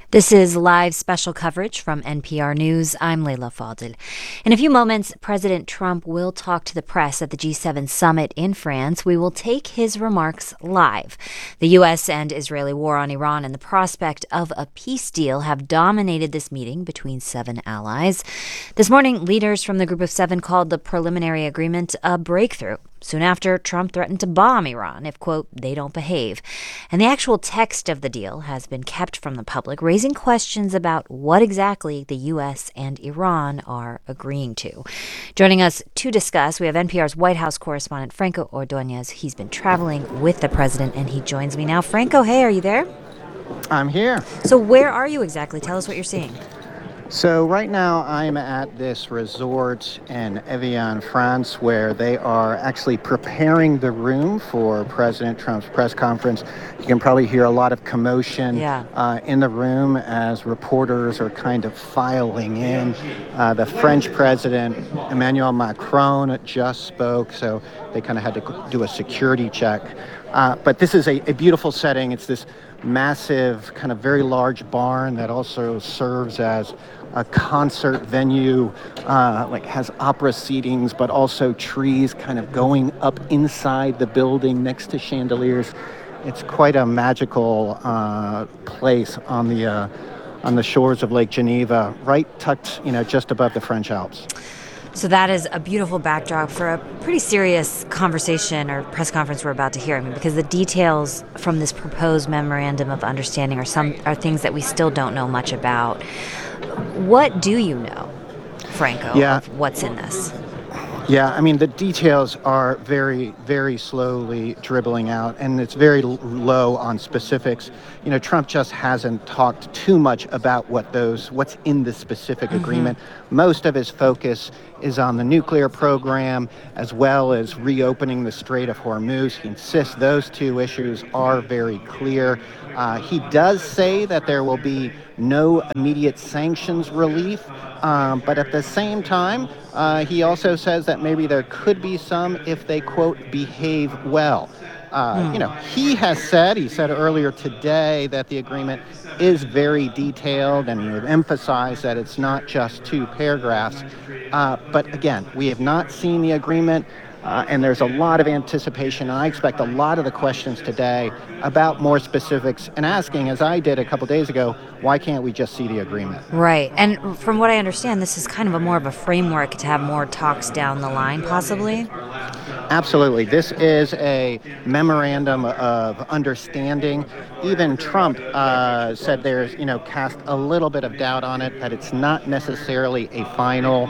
This is live special coverage from NPR News. I'm Leila Fadel. In a few moments, President Trump will talk to the press at the G7 summit in France. We will take his remarks live. The U.S. and Israeli war on Iran and the prospect of a peace deal have dominated this meeting between 7 allies. This morning, leaders from the Group of 7 called the preliminary agreement a breakthrough. Soon after, Trump threatened to bomb Iran if, quote, they don't behave. And the actual text of the deal has been kept from the public, raising questions about what exactly the U.S. and Iran are agreeing to. Joining us to discuss, we have NPR's White House correspondent Franco Ordonez. He's been traveling with the president, and he joins me now. Franco, hey, are you there? I'm here. So where are you exactly? Tell us what you're seeing. So right now I'm at this resort in Evian, France, where they are actually preparing the room for President Trump's press conference. You can probably hear a lot of commotion in the room as reporters are kind of filing in. The French president, Emmanuel Macron, just spoke, so they kind of had to do a security check. But this is a beautiful setting. It's this massive, kind of very large barn that also serves as a concert venue, has opera seatings, but also trees kind of going up inside the building next to chandeliers. It's quite a magical place on the shores of Lake Geneva, right tucked, just above the French Alps. So that is a beautiful backdrop for a pretty serious conversation or press conference we're about to hear. Because the details from this proposed memorandum of understanding are things that we still don't know much about. What do you know, Franco, of what's in this? Yeah, I mean, the details are very, very slowly dribbling out, and it's very low on specifics. Trump just hasn't talked too much about what's in the specific agreement. Most of his focus is on the nuclear program, as well as reopening the Strait of Hormuz. He insists those two issues are very clear. He does say that there will be no immediate sanctions relief, but at the same time, he also says that maybe there could be some if they, quote, behave well. He said earlier today that the agreement is very detailed, and he would emphasize that it's not just 2 paragraphs. But again, we have not seen the agreement. And there's a lot of anticipation. I expect a lot of the questions today about more specifics and asking, as I did a couple days ago, why can't we just see the agreement? Right. And from what I understand, this is kind of more of a framework to have more talks down the line, possibly? Absolutely. This is a memorandum of understanding. Even Trump said there's, cast a little bit of doubt on it, that it's not necessarily a final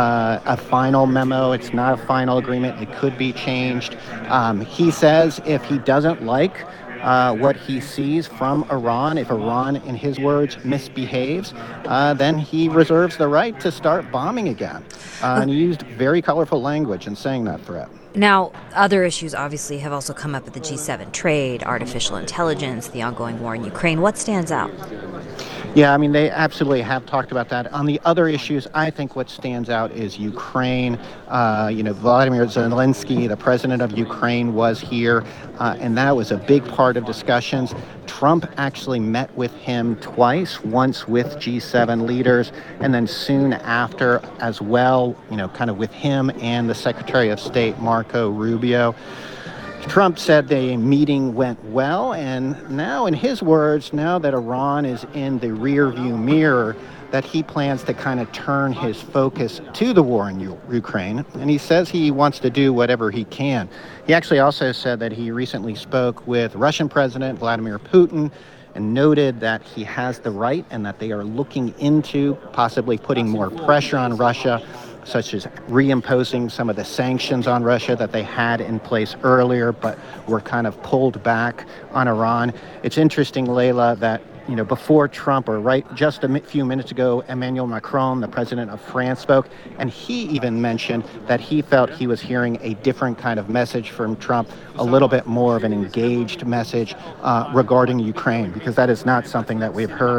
memo. It's not a final agreement. It could be changed. He says if he doesn't like what he sees from Iran, if Iran, in his words, misbehaves, then he reserves the right to start bombing again. And he used very colorful language in saying that threat. Now, other issues obviously have also come up at the G7: trade, artificial intelligence, the ongoing war in Ukraine. What stands out? Yeah, I mean, they absolutely have talked about that. On the other issues, I think what stands out is Ukraine. Vladimir Zelensky, the president of Ukraine, was here, and that was a big part of discussions. Trump actually met with him twice, once with G7 leaders, and then soon after as well, kind of with him and the Secretary of State, Marco Rubio. Trump said the meeting went well, and now, in his words, now that Iran is in the rearview mirror, that he plans to kind of turn his focus to the war in Ukraine, and he says he wants to do whatever he can. He actually also said that he recently spoke with Russian President Vladimir Putin and noted that he has the right and that they are looking into possibly putting more pressure on Russia, such as reimposing some of the sanctions on Russia that they had in place earlier, but were kind of pulled back on Iran. It's interesting, Leila, that before Trump, or right just a few minutes ago, Emmanuel Macron, the president of France, spoke, and he even mentioned that he felt he was hearing a different kind of message from Trump, a little bit more of an engaged message regarding Ukraine, because that is not something that we've heard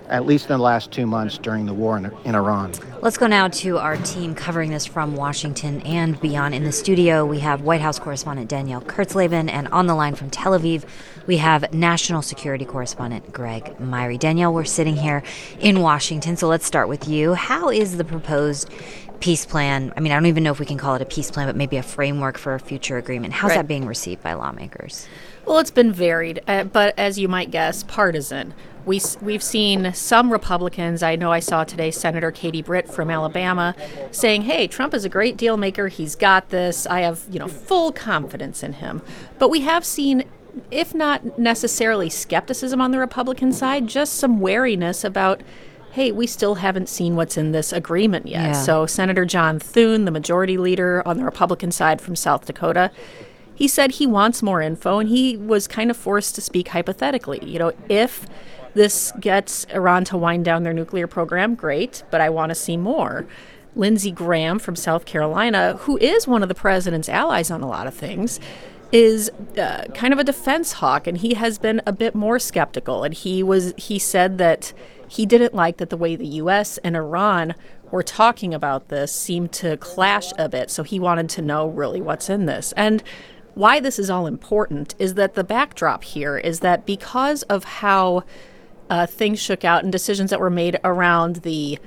at least in the last 2 months during the war in Iran. Let's go now to our team covering this from Washington and beyond. In the studio, we have White House correspondent Danielle Kurtzleben, and on the line from Tel Aviv, we have national security correspondent Greg Myrie. Danielle, we're sitting here in Washington, so let's start with you. How is the proposed peace plan? I mean, I don't even know if we can call it a peace plan, but maybe a framework for a future agreement. How's that being received by lawmakers? Well, it's been varied, but as you might guess, partisan. We've seen some Republicans, I know I saw today Senator Katie Britt from Alabama saying, hey, Trump is a great deal maker. He's got this. I have, full confidence in him. But we have seen, if not necessarily skepticism on the Republican side, just some wariness about, hey, we still haven't seen what's in this agreement yet. Yeah. So Senator John Thune, the majority leader on the Republican side from South Dakota, he said he wants more info, and he was kind of forced to speak hypothetically. If this gets Iran to wind down their nuclear program, great, but I want to see more. Lindsey Graham from South Carolina, who is one of the president's allies on a lot of things, is kind of a defense hawk, and he has been a bit more skeptical. And he said that he didn't like that the way the U.S. and Iran were talking about this seemed to clash a bit, so he wanted to know really what's in this. And why this is all important is that the backdrop here is that because of how things shook out and decisions that were made around the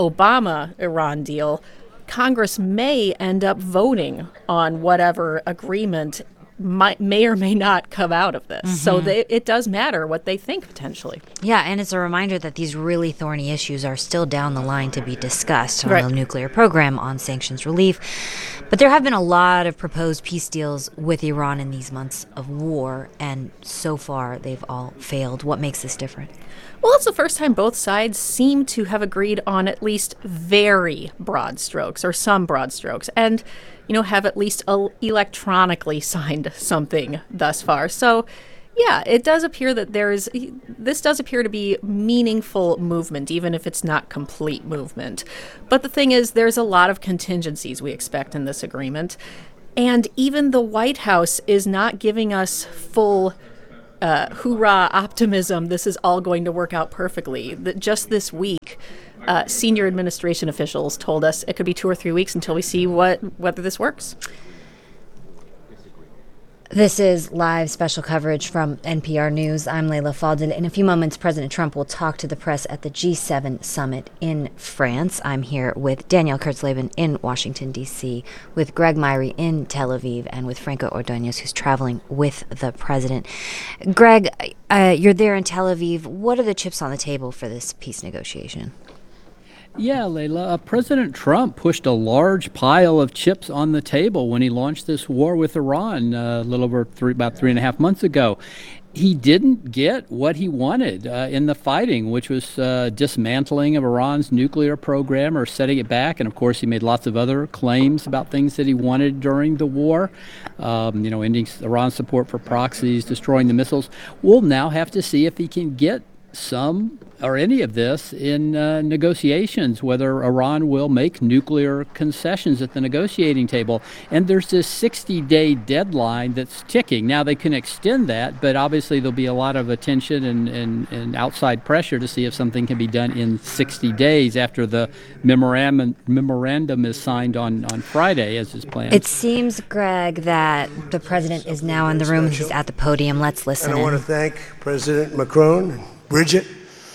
Obama-Iran deal, Congress may end up voting on whatever agreement may or may not come out of this. Mm-hmm. So it does matter what they think potentially. Yeah, and it's a reminder that these really thorny issues are still down the line to be discussed on the nuclear program, on sanctions relief. But there have been a lot of proposed peace deals with Iran in these months of war, and so far they've all failed. What makes this different? Well, it's the first time both sides seem to have agreed on at least very broad strokes, or some broad strokes, and have at least electronically signed something thus far. So, yeah, it does appear that this does appear to be meaningful movement, even if it's not complete movement. But the thing is, there's a lot of contingencies we expect in this agreement, and even the White House is not giving us full hoorah optimism. This is all going to work out perfectly. Just this week, senior administration officials told us it could be 2 or 3 weeks until we see whether this works. This is live special coverage from NPR News. I'm Leila Fadel. In a few moments, President Trump will talk to the press at the G7 summit in France. I'm here with Danielle Kurtzleben in Washington, D.C., with Greg Myrie in Tel Aviv, and with Franco Ordonez, who's traveling with the president. Greg, you're there in Tel Aviv. What are the chips on the table for this peace negotiation? Yeah, Leila, President Trump pushed a large pile of chips on the table when he launched this war with Iran a little over about 3.5 months ago. He didn't get what he wanted in the fighting, which was dismantling of Iran's nuclear program or setting it back. And, of course, he made lots of other claims about things that he wanted during the war, ending Iran's support for proxies, destroying the missiles. We'll now have to see if he can get some or any of this in negotiations, whether Iran will make nuclear concessions at the negotiating table. And there's this 60-day deadline that's ticking. Now, they can extend that, but obviously there'll be a lot of attention and outside pressure to see if something can be done in 60 days after the memorandum is signed on Friday, as is planned. It seems, Greg, that the president is now in the room. He's at the podium. Let's listen and I want to thank President Macron and Bridget,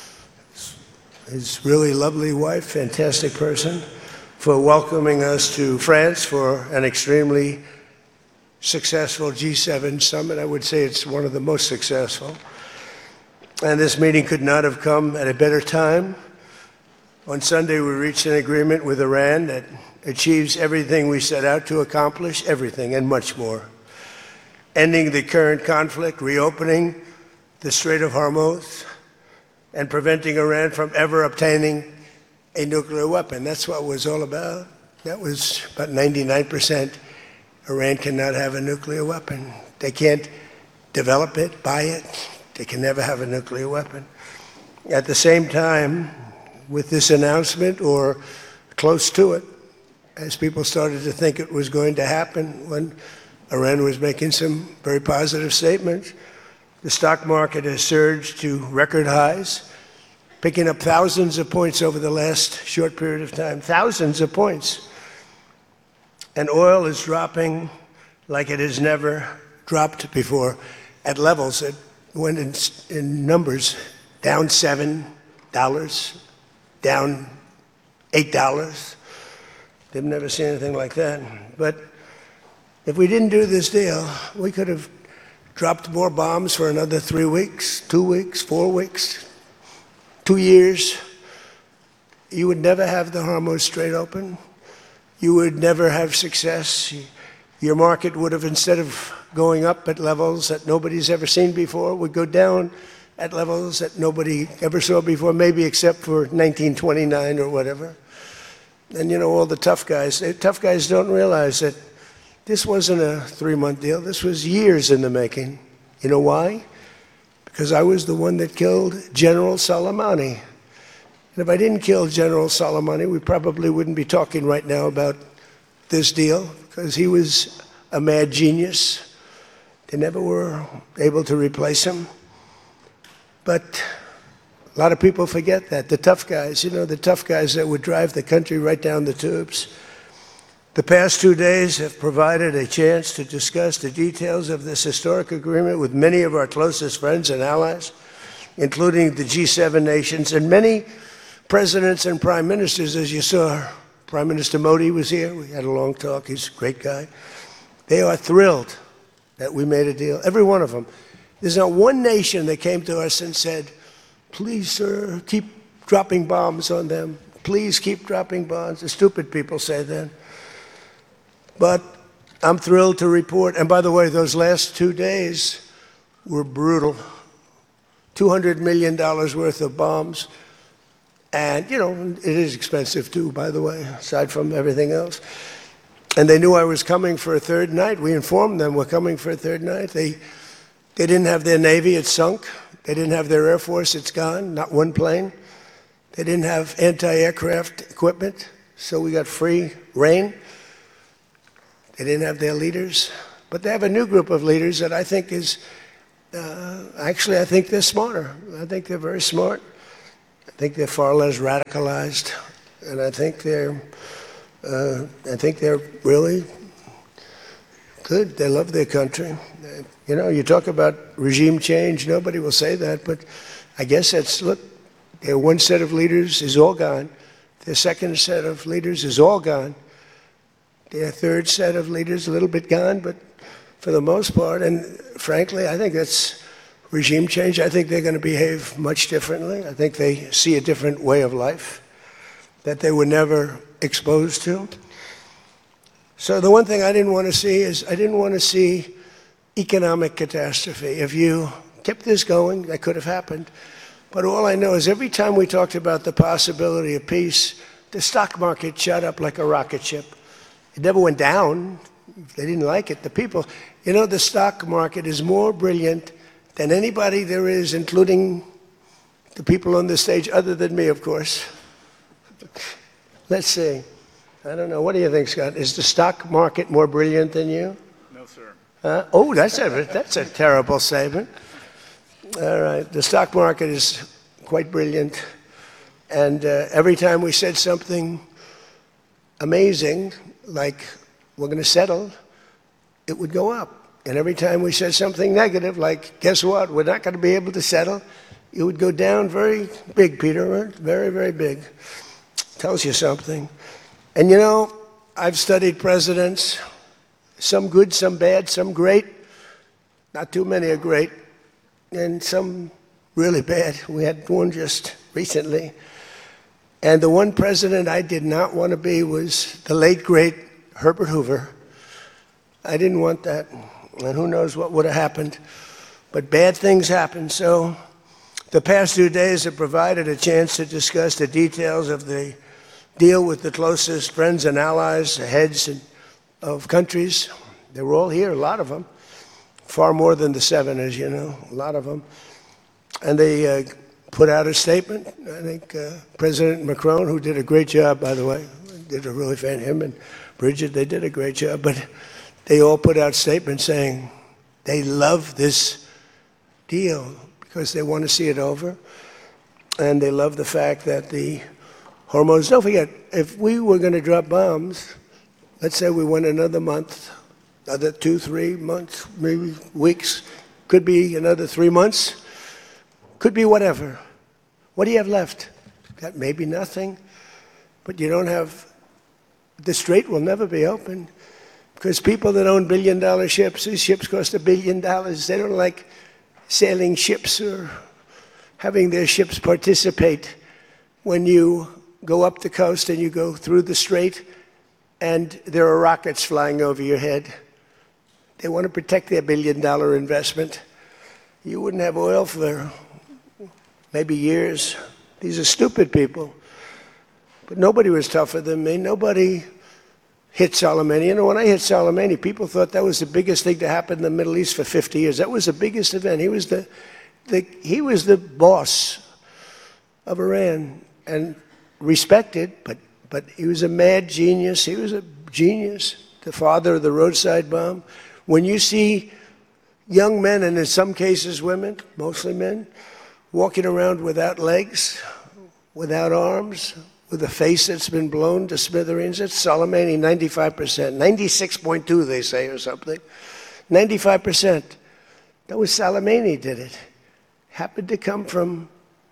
his really lovely wife, fantastic person, for welcoming us to France for an extremely successful G7 summit. I would say it's one of the most successful. And this meeting could not have come at a better time. On Sunday, we reached an agreement with Iran that achieves everything we set out to accomplish, everything and much more. Ending the current conflict, reopening the Strait of Hormuz, and preventing Iran from ever obtaining a nuclear weapon. That's what it was all about. That was about 99%. Iran cannot have a nuclear weapon. They can't develop it, buy it. They can never have a nuclear weapon. At the same time, with this announcement, or close to it, as people started to think it was going to happen when Iran was making some very positive statements, the stock market has surged to record highs. picking up thousands of points over the last short period of time, thousands of points. And oil is dropping like it has never dropped before at levels that went in numbers down $7, down $8. They've never seen anything like that. But if we didn't do this deal, we could have dropped more bombs for another 3 weeks, 2 weeks, 4 weeks, 2 years. You would never have the Hormuz Strait open. You would never have success. Your market would have, instead of going up at levels that nobody's ever seen before, would go down at levels that nobody ever saw before, maybe except for 1929 or whatever. And you know, all the tough guys don't realize that this wasn't a 3-month deal. This was years in the making. You know why? Because I was the one that killed General Soleimani. And if I didn't kill General Soleimani, we probably wouldn't be talking right now about this deal, because he was a mad genius. They never were able to replace him. But a lot of people forget that. The tough guys, you know, the tough guys that would drive the country right down the tubes. The past 2 days have provided a chance to discuss the details of this historic agreement with many of our closest friends and allies, including the G7 nations and many presidents and prime ministers. As you saw, Prime Minister Modi was here. We had a long talk. He's a great guy. They are thrilled that we made a deal, every one of them. There's not one nation that came to us and said, please, sir, keep dropping bombs on them. Please keep dropping bombs. The stupid people say that. But I'm thrilled to report, and by the way, those last 2 days were brutal. $200 million worth of bombs. And, you know, it is expensive too, by the way, aside from everything else. And they knew I was coming for a third night. We informed them we're coming for a third night. They didn't have their Navy, it's sunk. They didn't have their Air Force, it's gone, not one plane. They didn't have anti-aircraft equipment, so we got free reign. They didn't have their leaders. But they have a new group of leaders that I think is, actually, I think they're smarter. I think they're very smart. I think they're far less radicalized. And I think they're really good. They love their country. You know, you talk about regime change, nobody will say that, but I guess that's, look, their one set of leaders is all gone. Their second set of leaders is all gone. Their third set of leaders, a little bit gone, but for the most part, and frankly, I think that's regime change. I think they're going to behave much differently. I think they see a different way of life that they were never exposed to. So the one thing I didn't want to see is I didn't want to see economic catastrophe. If you kept this going, that could have happened. But all I know is every time we talked about the possibility of peace, the stock market shot up like a rocket ship. It never went down. They didn't like it. The people, you know, the stock market is more brilliant than anybody there is, including the people on the stage, other than me, of course. Let's see. I don't know. What do you think, Scott? Is the stock market more brilliant than you? No, sir. Oh, that's a terrible statement. All right. The stock market is quite brilliant. And every time we said something amazing, like we're going to settle, it would go up. And every time we said something negative, like, guess what, we're not going to be able to settle, it would go down very big, Peter, very, very big. Tells you something. And you know, I've studied presidents, some good, some bad, some great. Not too many are great, and some really bad. We had one just recently. And the one president I did not want to be was the late, great Herbert Hoover. I didn't want that. And who knows what would have happened. But bad things happen. So the past 2 days have provided a chance to discuss the details of the deal with the closest friends and allies, heads of countries. They were all here, a lot of them. Far more than the 7, as you know, a lot of them. And they put out a statement. I think President Macron, who did a great job, by the way, did a really fan, him and Bridget, they did a great job. But they all put out statements saying they love this deal because they want to see it over. and they love the fact that the hormones. Don't forget, if we were going to drop bombs, let's say we went another month, another 2, 3 months, maybe weeks, could be another 3 months, could be whatever. What do you have left? Got maybe nothing, but you don't have, the strait will never be open because people that own billion-dollar ships, these ships cost $1 billion. They don't like sailing ships or having their ships participate when you go up the coast and you go through the strait and there are rockets flying over your head. They want to protect their $1 billion investment. You wouldn't have oil for maybe years. These are stupid people. But nobody was tougher than me. Nobody hit Soleimani. You know, when I hit Soleimani, people thought that was the biggest thing to happen in the Middle East for 50 years. That was the biggest event. He was the boss of Iran and respected, but he was a mad genius. He was a genius, the father of the roadside bomb. When you see young men, and in some cases women, mostly men, walking around without legs, without arms, with a face that's been blown to smithereens, it's Soleimani, 95%, 96.2 they say or something, 95%. That was Soleimani did it. Happened to come from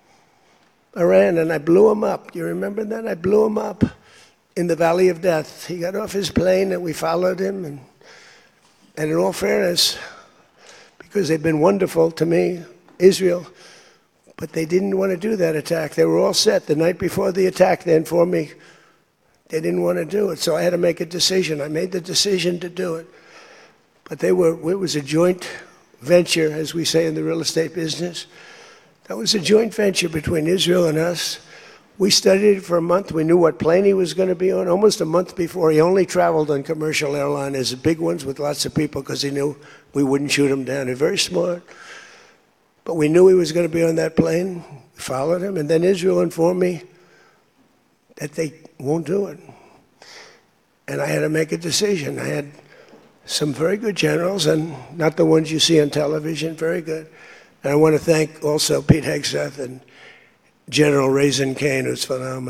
Iran, and I blew him up. You remember that? I blew him up in the Valley of Death. He got off his plane, and we followed him. And in all fairness, because they've been wonderful to me, Israel, but they didn't want to do that attack. They were all set the night before the attack. They informed me they didn't want to do it, so I had to make a decision. I made the decision to do it. But it was a joint venture, as we say in the real estate business. That was a joint venture between Israel and us. We studied it for a month. We knew what plane he was going to be on. Almost a month before, he only traveled on commercial airliners, the big ones with lots of people, because he knew we wouldn't shoot him down. He's very smart. But we knew he was going to be on that plane. We followed him. And then Israel informed me that they won't do it. And I had to make a decision. I had some very good generals, and not the ones you see on television, very good. And I want to thank also Pete Hegseth and General Raisin Kane, who's phenomenal.